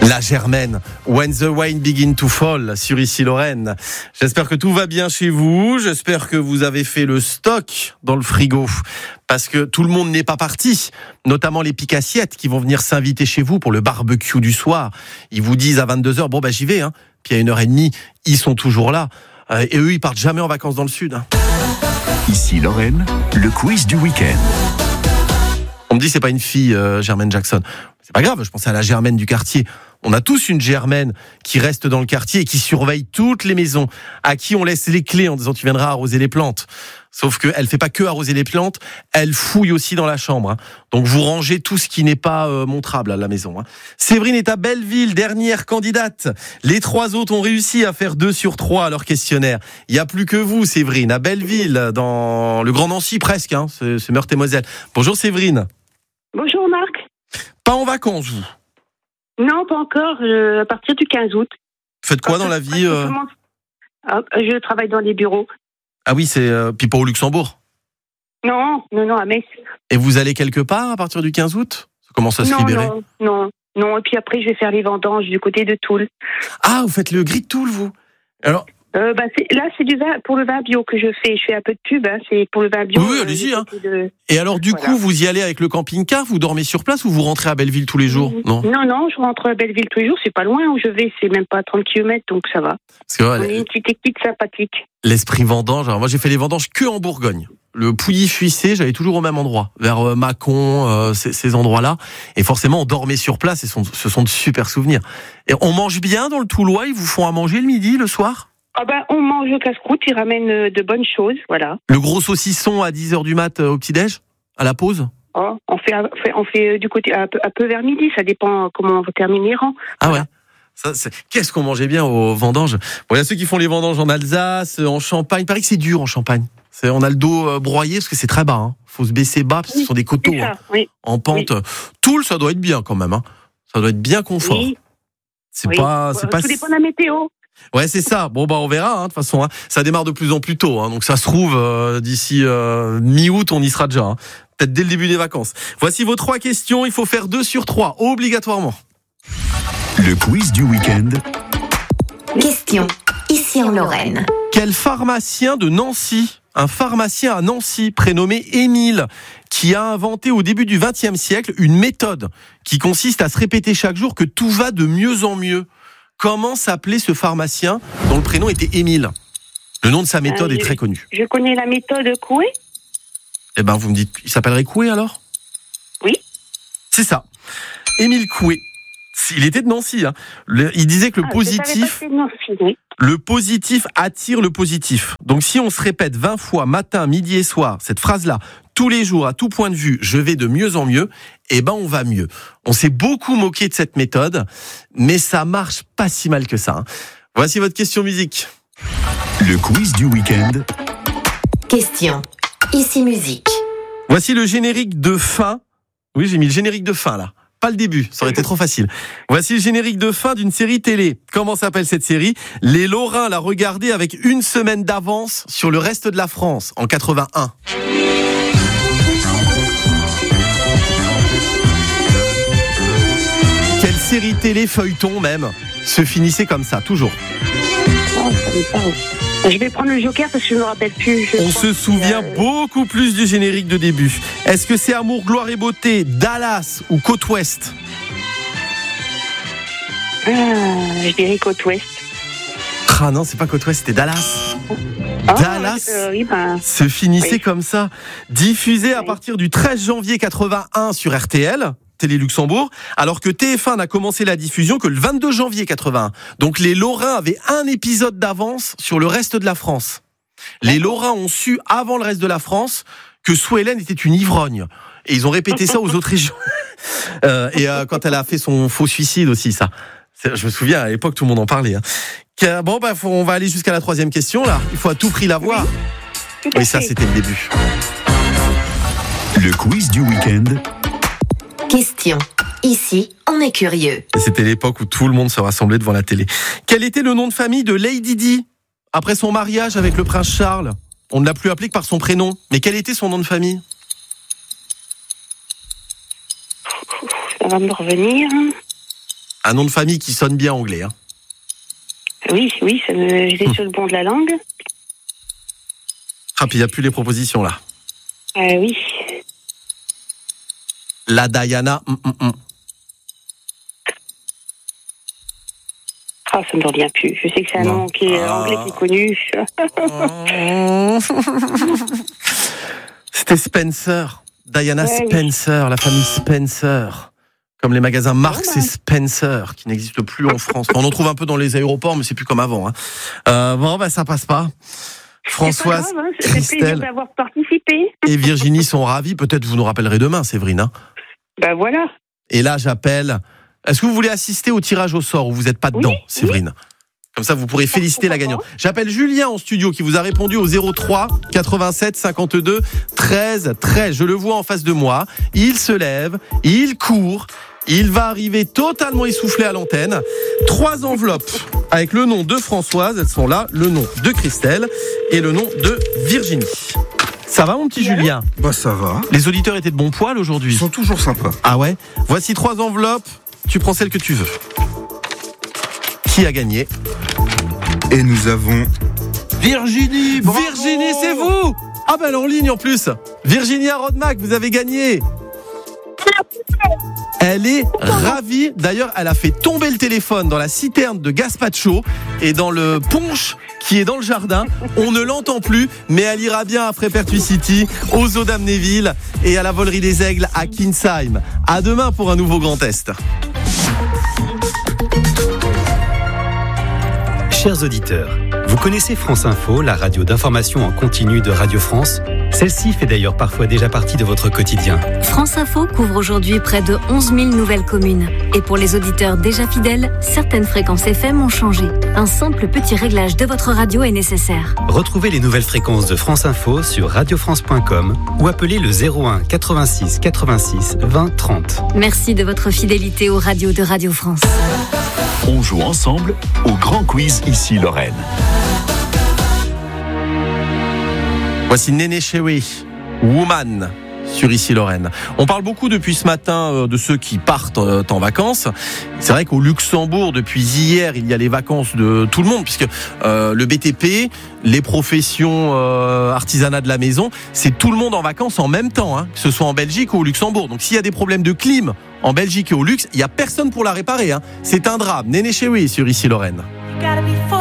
La Germaine, When the Rain Begin to Fall, sur Ici Lorraine. J'espère que tout va bien chez vous, j'espère que vous avez fait le stock dans le frigo, parce que tout le monde n'est pas parti, notamment les pique-assiettes qui vont venir s'inviter chez vous pour le barbecue du soir. Ils vous disent à 22h, bon j'y vais, puis à 1h30, ils sont toujours là, et eux ils partent jamais en vacances dans le sud. Ici Lorraine, le quiz du week-end. On me dit c'est pas une fille, Germaine Jackson. C'est pas grave, je pensais à la Germaine du quartier. On a tous une Germaine qui reste dans le quartier et qui surveille toutes les maisons, à qui on laisse les clés en disant tu viendras arroser les plantes. Sauf qu'elle fait pas que arroser les plantes, elle fouille aussi dans la chambre. Donc vous rangez tout ce qui n'est pas montrable à la maison. Séverine est à Belleville, dernière candidate. Les 3 autres ont réussi à faire 2 sur 3 à leur questionnaire. Il n'y a plus que vous, Séverine, à Belleville, dans le Grand Nancy presque, c'est Meurthe-et-Moselle. Bonjour Séverine. Bonjour Marc. Pas en vacances, vous? Non, pas encore, à partir du 15 août. Faites quoi dans la vie Je travaille dans les bureaux. Ah oui, c'est puis pas au Luxembourg? Non, à Metz. Et vous allez quelque part à partir du 15 août? Ça commence à se libérer? Non, et puis après je vais faire les vendanges du côté de Toul. Ah, vous faites le gris de Toul, vous? Alors c'est du vin, pour le vin bio que je fais. Je fais un peu de pub, c'est pour le vin bio. Oui, allez-y. Et alors, du coup, vous y allez avec le camping-car, vous dormez sur place ou vous rentrez à Belleville tous les jours? Non, je rentre à Belleville tous les jours. C'est pas loin où je vais, c'est même pas 30 km, donc ça va. On est une petite équipe sympathique. L'esprit vendange, alors moi j'ai fait les vendanges que en Bourgogne. Le Pouilly-Fuissé, j'allais toujours au même endroit, vers Mâcon, ces endroits-là. Et forcément, on dormait sur place et ce sont de super souvenirs. Et on mange bien dans le Toulois, ils vous font à manger le midi, le soir? On mange au casse-croûte, ils ramènent de bonnes choses, voilà. Le gros saucisson à 10h du mat au petit-déj, à la pause? On fait du côté un peu vers midi, ça dépend comment on va terminer les rangs. Ah ouais. Qu'est-ce qu'on mangeait bien aux vendanges. Bon, il y a ceux qui font les vendanges en Alsace, en Champagne. Il paraît que c'est dur en Champagne. On a le dos broyé parce que c'est très bas. Faut se baisser bas parce que ce sont des coteaux en pente. Oui. Toul, ça doit être bien quand même. Ça doit être bien confort. Oui. C'est pas. Tout dépend de la météo. Ouais, c'est ça. Bon, on verra. De toute façon, ça démarre de plus en plus tôt. Donc ça se trouve d'ici mi-août, on y sera déjà. Peut-être dès le début des vacances. Voici vos 3 questions. Il faut faire 2 sur 3 obligatoirement. Le quiz du week-end. Question. Ici en Lorraine. Quel pharmacien de Nancy, un pharmacien à Nancy prénommé Émile, qui a inventé au début du XXe siècle une méthode qui consiste à se répéter chaque jour que tout va de mieux en mieux. Comment s'appelait ce pharmacien dont le prénom était Émile? Le nom de sa méthode est très connu. Je connais la méthode Coué. Eh ben, vous me dites, il s'appellerait Coué alors? Oui. C'est ça. Émile Coué. Il était de Nancy. Il disait que le positif attire le positif. Donc si on se répète 20 fois matin, midi et soir cette phrase-là, tous les jours, à tout point de vue, je vais de mieux en mieux, on va mieux. On s'est beaucoup moqué de cette méthode, mais ça marche pas si mal que ça. Voici votre question musique. Le quiz du week-end. Question. Ici musique. Voici le générique de fin. Oui, j'ai mis le générique de fin là. Pas le début, ça aurait été trop facile. Voici le générique de fin d'une série télé. Comment s'appelle cette série? Les Lorrains la regardaient avec 1 semaine d'avance sur le reste de la France, en 81. Quelle série télé feuilleton même se finissait comme ça, toujours? Je vais prendre le joker parce que je ne me rappelle plus. On se souvient beaucoup plus du générique de début. Est-ce que c'est Amour, gloire et beauté, Dallas ou Côte Ouest? Je dirais Côte Ouest. Ah non, c'est pas Côte Ouest, c'était Dallas. Dallas se finissait comme ça. Diffusé à partir du 13 janvier 81 sur RTL, Télé Luxembourg, alors que TF1 n'a commencé la diffusion que le 22 janvier 81. Donc les Lorrains avaient un épisode d'avance sur le reste de la France. Les Lorrains ont su, avant le reste de la France, que Sue-Hélène était une ivrogne. Et ils ont répété ça aux autres régions. Quand elle a fait son faux suicide aussi, ça. Je me souviens, à l'époque, tout le monde en parlait. On va aller jusqu'à la 3e question, là. Il faut à tout prix la voir. Oui, ça, c'était le début. Le quiz du week-end. Question. Ici, on est curieux. C'était l'époque où tout le monde se rassemblait devant la télé. Quel était le nom de famille de Lady Di après son mariage avec le prince Charles? On ne l'a plus appelé que par son prénom. Mais quel était son nom de famille? Ça va me revenir. Un nom de famille qui sonne bien anglais. Hein. Oui, j'ai sur le bon de la langue. Ah, puis il n'y a plus les propositions là. Oui. La Diana. Ah, ça ne me revient plus. Je sais que c'est un nom qui est anglais qui est connu. C'était Spencer. Diana Spencer, la famille Spencer. Comme les magasins Marks et Spencer, qui n'existent plus en France. On en trouve un peu dans les aéroports, mais c'est plus comme avant. Hein. Ça passe pas. Françoise, c'est pas grave, hein. Christelle plaisir d'avoir participé. et Virginie sont ravis. Peut-être vous nous rappellerez demain, Séverine. Hein. Ben voilà. Et là, j'appelle. Est-ce que vous voulez assister au tirage au sort ou vous n'êtes pas dedans, Séverine ? Comme ça, vous pourrez féliciter la gagnante. J'appelle Julien en studio qui vous a répondu au 03 87 52 13 13. Je le vois en face de moi. Il se lève, il court. Il va arriver totalement essoufflé à l'antenne. 3 enveloppes avec le nom de Françoise. Elles sont là. Le nom de Christelle et le nom de Virginie. Ça va, mon petit Julien ? Bah, ça va. Les auditeurs étaient de bon poil aujourd'hui. Ils sont toujours sympas. Ah ouais ? Voici 3 enveloppes. Tu prends celle que tu veux. Qui a gagné ? Et nous avons Virginie. Bravo. Virginie, c'est vous ? Ah ben elle est en ligne en plus. Virginie à Rodemack, vous avez gagné. Elle est ravie. D'ailleurs, elle a fait tomber le téléphone dans la citerne de Gaspacho et dans le punch qui est dans le jardin. On ne l'entend plus, mais elle ira bien après Pertuis-City, aux Zoo d'Amnéville et à la Volerie des Aigles à Kinsheim. À demain pour un nouveau Grand Est. Chers auditeurs, vous connaissez France Info, la radio d'information en continu de Radio France ? Celle-ci fait d'ailleurs parfois déjà partie de votre quotidien. France Info couvre aujourd'hui près de 11 000 nouvelles communes. Et pour les auditeurs déjà fidèles, certaines fréquences FM ont changé. Un simple petit réglage de votre radio est nécessaire. Retrouvez les nouvelles fréquences de France Info sur radiofrance.com ou appelez le 01 86 86 20 30. Merci de votre fidélité aux radios de Radio France. On joue ensemble au grand quiz Ici Lorraine. Voici Néné Chéri, Woman, sur Ici Lorraine. On parle beaucoup depuis ce matin de ceux qui partent en vacances. C'est vrai qu'au Luxembourg, depuis hier, il y a les vacances de tout le monde, puisque le BTP, les professions artisanat de la maison, c'est tout le monde en vacances en même temps, hein, que ce soit en Belgique ou au Luxembourg. Donc s'il y a des problèmes de clim en Belgique et au Luxe, il n'y a personne pour la réparer. Hein. C'est un drame. Néné Chéri sur Ici Lorraine.